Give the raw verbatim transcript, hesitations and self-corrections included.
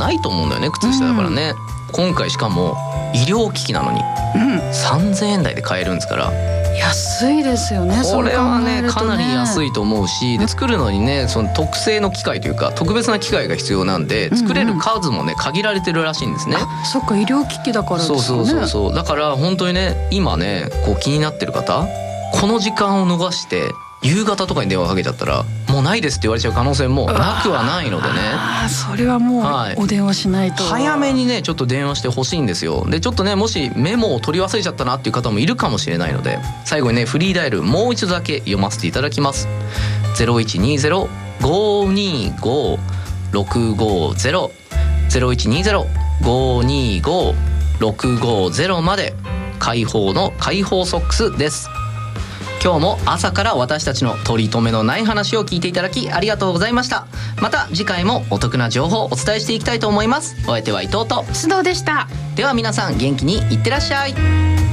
ないと思うんだよね、靴下だからね、うん、今回しかも医療機器なのに、うん、さんぜんえん台で買えるんですから、 安いですよね。 これはねねかなり安いと思うし、で作るのにねその特製の機械というか特別な機械が必要なんで、作れる数もね限られてるらしいんですね。 あ、そっか、医療機器だからですよね。 そうそうそうそう、だから本当にね今ねこう気になってる方、この時間を逃して夕方とかに電話かけちゃったらもうないですって言われちゃう可能性もなくはないのでね。 あ、それはもうお電話しないと、 はい、早めにねちょっと電話してほしいんですよ。でちょっとねもしメモを取り忘れちゃったなっていう方もいるかもしれないので、最後にねフリーダイヤルもう一度だけ読ませていただきます。 ゼロいちにゼロ ごーにーごー ろくごーゼロ ゼロいちにゼロ ごーにーごー ろくごーゼロ まで解放の解放ソックスです。今日も朝から私たちの取り留めのない話を聞いていただきありがとうございました。また次回もお得な情報をお伝えしていきたいと思います。お相手は伊藤と須藤でした。 では皆さん元気にいってらっしゃい。